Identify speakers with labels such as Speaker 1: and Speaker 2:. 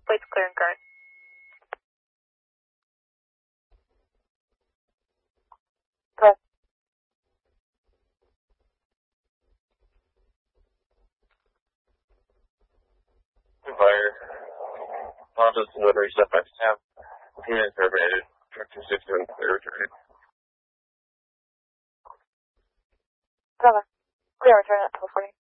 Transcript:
Speaker 1: Plates clear and current. Correct.
Speaker 2: Fire. Honda's delivery set by staff. Unit terminated. Truck 261 clear return.
Speaker 1: Clear return at 1240.